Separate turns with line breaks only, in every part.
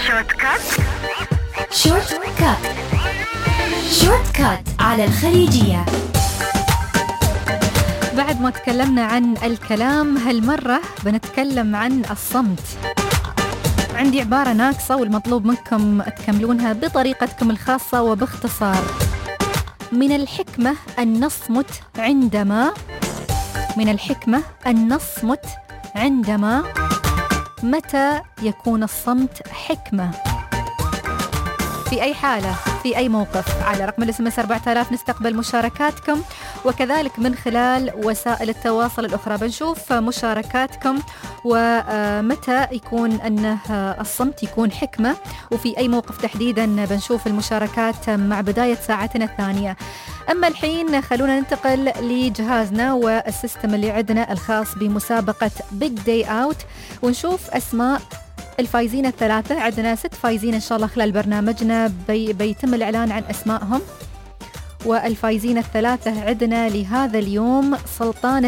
شورت كات.
شورت كات. شورت كات على الخليجية.
بعد ما تكلمنا عن الكلام، هالمرة بنتكلم عن الصمت. عندي عبارة ناقصة والمطلوب منكم تكملونها بطريقتكم الخاصة وباختصار. من الحكمة أن نصمت عندما متى يكون الصمت حكمة؟ في أي حالة، في أي موقف؟ على رقم الSMS 4000 نستقبل مشاركاتكم، وكذلك من خلال وسائل التواصل الأخرى بنشوف مشاركاتكم ومتى يكون أن الصمت يكون حكمة، وفي أي موقف تحديدا بنشوف المشاركات مع بداية ساعتنا الثانية. أما الحين خلونا ننتقل لجهازنا والسيستم اللي عندنا الخاص بمسابقة Big Day Out، ونشوف أسماء الفايزين الثلاثة. عندنا 6 فايزين إن شاء الله خلال برنامجنا بيتم الإعلان عن أسمائهم. والفايزين الثلاثة عندنا لهذا اليوم سلطان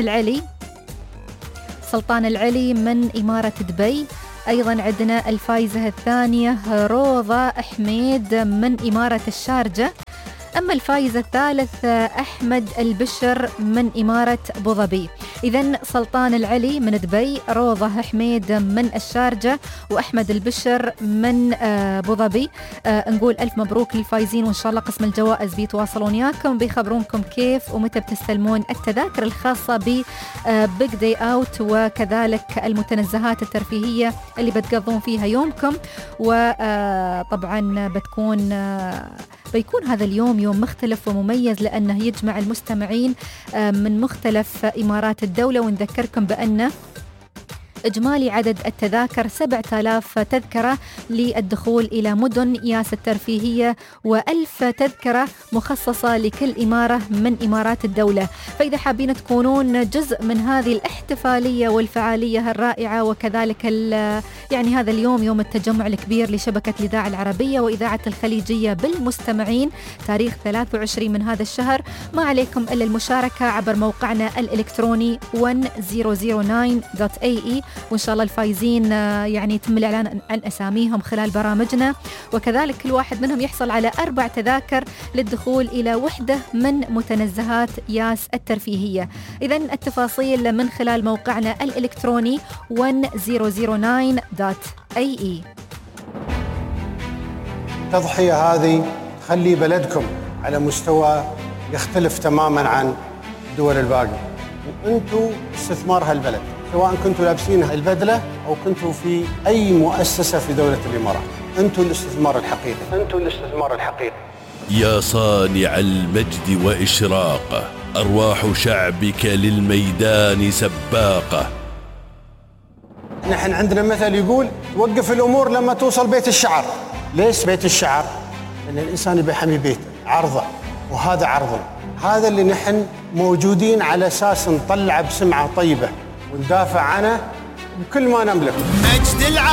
العلي من إمارة دبي. أيضا عندنا الفايزة الثانية روضة حميد من إمارة الشارجة. أما الفائز الثالث أحمد البشر من إمارة أبو ظبي. إذن سلطان العلي من دبي، روضة حميد من الشارجة، وأحمد البشر من أبو ظبي. نقول ألف مبروك للفائزين، وإن شاء الله قسم الجوائز بيتواصلون وياكم بيخبرونكم كيف ومتى بتستلمون التذاكر الخاصة ببيج داي أوت، وكذلك المتنزهات الترفيهية اللي بتقضون فيها يومكم. وطبعا بيكون هذا اليوم يوم مختلف ومميز، لأنه يجمع المستمعين من مختلف إمارات الدولة. ونذكركم بأن إجمالي عدد التذاكر 7000 تذكرة للدخول إلى مدن ياس الترفيهية، و1000 تذكرة مخصصة لكل إمارة من إمارات الدولة. فإذا حابين تكونون جزء من هذه الاحتفالية والفعالية الرائعة، وكذلك يعني هذا اليوم يوم التجمع الكبير لشبكة الإذاعة العربية وإذاعة الخليجية بالمستمعين تاريخ 23 من هذا الشهر، ما عليكم إلا المشاركة عبر موقعنا الإلكتروني 1009.ae. وإن شاء الله الفايزين يعني يتم الإعلان عن أساميهم خلال برامجنا، وكذلك كل واحد منهم يحصل على 4 تذاكر للدخول إلى وحدة من متنزهات ياس الترفيهية. إذن التفاصيل من خلال موقعنا الإلكتروني 1009.ae.
التضحية هذه تخلي بلدكم على مستوى يختلف تماما عن الدول الباقية، وأنتوا استثمار هالبلد، سواء كنتوا لابسين البدلة أو كنتوا في أي مؤسسة في دولة الإمارات. أنتوا الاستثمار الحقيقي.
يا صانع المجد وإشراقه، أرواح شعبك للميدان سباقة.
نحن عندنا مثل يقول توقف الأمور لما توصل بيت الشعر. ليش بيت الشعر؟ لأن الإنسان بيحمي بيته، عرضه، وهذا عرضنا. هذا اللي نحن موجودين على أساس نطلع بسمعة طيبة وندافع عنه بكل ما نملك.